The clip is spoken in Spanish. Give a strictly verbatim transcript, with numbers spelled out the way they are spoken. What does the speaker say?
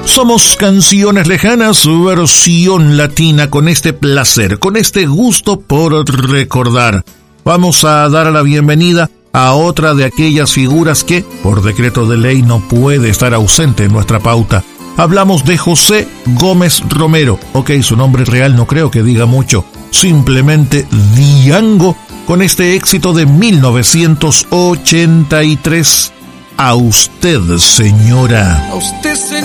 Somos Canciones Lejanas, versión latina, con este placer, con este gusto por recordar. Vamos a dar la bienvenida a otra de aquellas figuras que, por decreto de ley, no puede estar ausente en nuestra pauta. Hablamos de José Gómez Romero. Ok, su nombre real no creo que diga mucho. Simplemente Diango, con este éxito de mil novecientos ochenta y tres. A usted, señora. A usted, señora.